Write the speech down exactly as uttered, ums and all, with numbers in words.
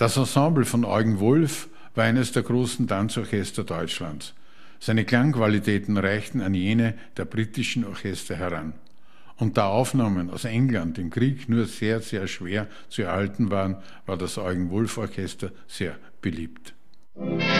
Das Ensemble von Eugen Wolff war eines der großen Tanzorchester Deutschlands. Seine Klangqualitäten reichten an jene der britischen Orchester heran. Und da Aufnahmen aus England im Krieg nur sehr, sehr schwer zu erhalten waren, war das Eugen Wolff Orchester sehr beliebt.